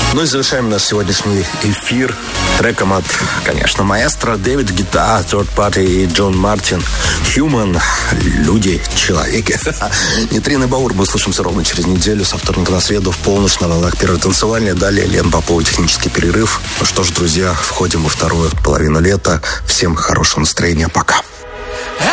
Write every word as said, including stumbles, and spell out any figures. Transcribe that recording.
Ну и завершаем наш сегодняшний эфир треком от, конечно, маэстро Дэвид Гетта, Third Party и Джон Мартин. Human. Люди, человеки. Нитрин и Баур. Мы услышимся ровно через неделю, со вторника на среду, в полночь на волнах Первой танцевальной. Далее Лен Попова, технический перерыв. Ну что ж, друзья, входим во вторую половину лета. Всем хорошего настроения. Пока.